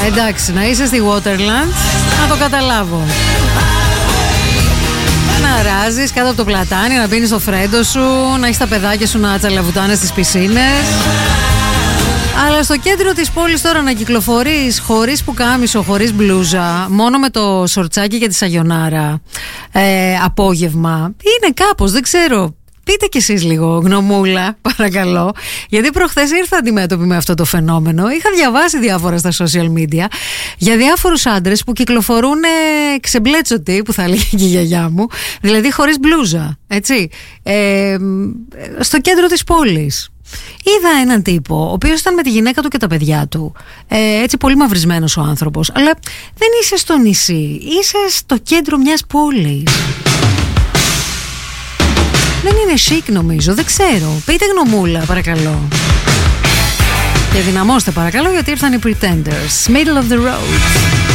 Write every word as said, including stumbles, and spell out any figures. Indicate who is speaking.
Speaker 1: Εντάξει, να είσαι στη Waterland, να το καταλάβω. Να ράζεις κάτω από το πλατάνι, να πίνεις το φρέντο σου, να έχεις τα παιδάκια σου να τσαλαβουτάνε στις πισίνες. Αλλά στο κέντρο της πόλης τώρα να κυκλοφορείς χωρίς πουκάμισο, χωρίς μπλούζα, μόνο με το σορτσάκι και τη σαγιονάρα ε, απόγευμα, είναι κάπως, δεν ξέρω. Πείτε κι εσείς λίγο γνωμούλα, παρακαλώ. Γιατί προχθές ήρθα αντιμέτωπη με αυτό το φαινόμενο. Είχα διαβάσει διάφορα στα social media για διάφορους άντρες που κυκλοφορούν ξεμπλέτσοτοι, που θα λέγει και η γιαγιά μου, δηλαδή χωρίς μπλούζα, έτσι, ε, στο κέντρο της πόλης. Είδα έναν τύπο, ο οποίος ήταν με τη γυναίκα του και τα παιδιά του, ε, έτσι πολύ μαυρισμένος ο άνθρωπος. Αλλά δεν είσαι στο νησί, είσαι στο κέντρο μιας πόλης. Δεν είναι chic νομίζω, δεν ξέρω. Πείτε γνωμούλα παρακαλώ. Και δυναμώστε παρακαλώ, γιατί ήρθαν οι Pretenders. Middle of the road.